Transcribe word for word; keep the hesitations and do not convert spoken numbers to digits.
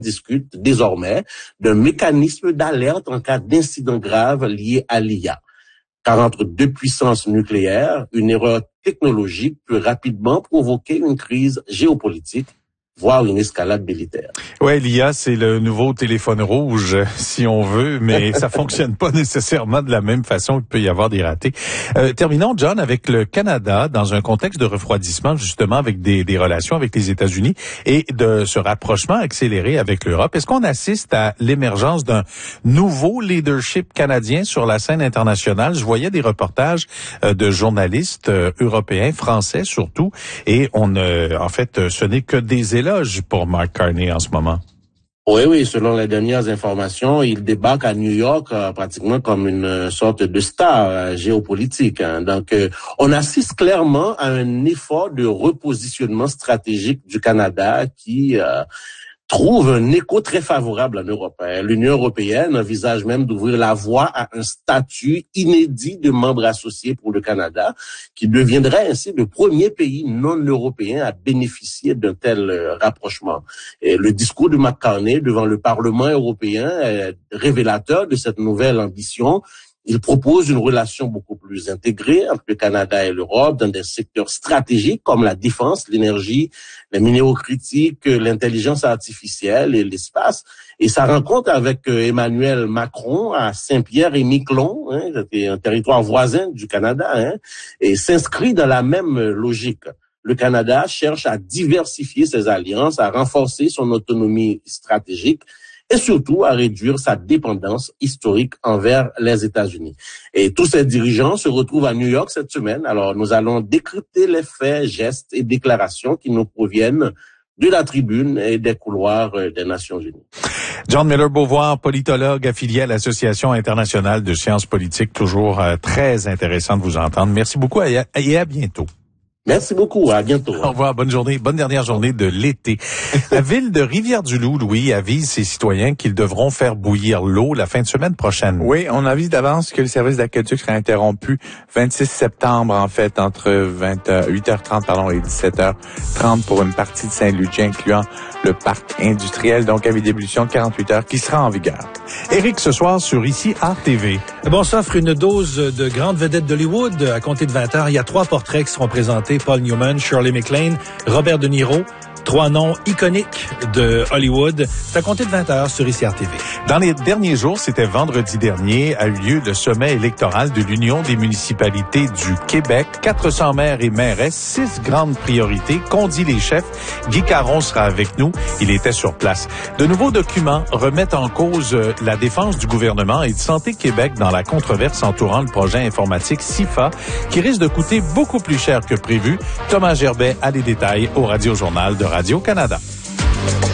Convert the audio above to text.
discute désormais d'un mécanisme d'alerte en cas d'incident grave lié à l'I A. Car entre deux puissances nucléaires, une erreur technologique peut rapidement provoquer une crise géopolitique, voire une escalade militaire. Ouais, l'I A, c'est le nouveau téléphone rouge, si on veut, mais ça fonctionne pas nécessairement de la même façon qu'il peut y avoir des ratés. Euh, terminons, John, avec le Canada, dans un contexte de refroidissement, justement, avec des, des relations avec les États-Unis et de ce rapprochement accéléré avec l'Europe. Est-ce qu'on assiste à l'émergence d'un nouveau leadership canadien sur la scène internationale? Je voyais des reportages euh, de journalistes euh, européens, français surtout, et on, euh, en fait, ce n'est que des éloges pour Mark Carney en ce moment. Oui, oui, selon les dernières informations, il débarque à New York euh, pratiquement comme une sorte de star euh, géopolitique. Hein. Donc, euh, on assiste clairement à un effort de repositionnement stratégique du Canada qui euh, trouve un écho très favorable en Europe. L'Union européenne envisage même d'ouvrir la voie à un statut inédit de membre associé pour le Canada, qui deviendrait ainsi le premier pays non européen à bénéficier d'un tel rapprochement. Et le discours de Mark Carney devant le Parlement européen est révélateur de cette nouvelle ambition. Il propose une relation beaucoup plus intégrée entre le Canada et l'Europe dans des secteurs stratégiques comme la défense, l'énergie, les minéraux critiques, l'intelligence artificielle et l'espace. Et sa rencontre avec Emmanuel Macron à Saint-Pierre-et-Miquelon, hein, c'est un territoire voisin du Canada, hein, et s'inscrit dans la même logique. Le Canada cherche à diversifier ses alliances, à renforcer son autonomie stratégique et surtout à réduire sa dépendance historique envers les États-Unis. Et tous ces dirigeants se retrouvent à New York cette semaine. Alors, nous allons décrypter les faits, gestes et déclarations qui nous proviennent de la tribune et des couloirs des Nations Unies. John Miller-Beauvoir, politologue affilié à l'Association internationale de sciences politiques, toujours euh, très intéressant de vous entendre. Merci beaucoup et à, et à bientôt. Merci beaucoup. À bientôt. Au revoir. Bonne journée. Bonne dernière journée de l'été. La ville de Rivière-du-Loup, Louis, avise ses citoyens qu'ils devront faire bouillir l'eau la fin de semaine prochaine. Oui, on avise d'avance que le service d'aqueduc sera interrompu vingt-six septembre, en fait, entre huit heures trente pardon, et dix-sept heures trente pour une partie de Saint-Ludger, incluant le parc industriel. Donc, avis d'ébullition quarante-huit heures qui sera en vigueur. Éric, ce soir sur Ici Art T V. Bon, s'offre une dose de grandes vedettes d'Hollywood. À compter de vingt heures, il y a trois portraits qui seront présentés. Paul Newman, Shirley MacLaine, Robert De Niro. Trois noms iconiques de Hollywood. C'est à compter de vingt heures sur I C R T V. Dans les derniers jours, c'était vendredi dernier, a eu lieu le sommet électoral de l'Union des municipalités du Québec. quatre cents maires et mairesses, six grandes priorités, qu'ont dit les chefs. Guy Caron sera avec nous. Il était sur place. De nouveaux documents remettent en cause la défense du gouvernement et de Santé Québec dans la controverse entourant le projet informatique S I F A, qui risque de coûter beaucoup plus cher que prévu. Thomas Gerbet a les détails au Radio-Journal de Radio-Canada.